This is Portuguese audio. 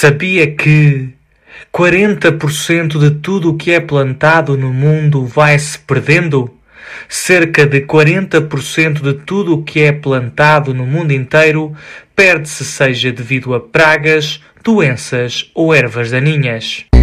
Sabia que 40% de tudo o que é plantado no mundo vai-se perdendo? Cerca de 40% de tudo o que é plantado no mundo inteiro perde-se, seja devido a pragas, doenças ou ervas daninhas.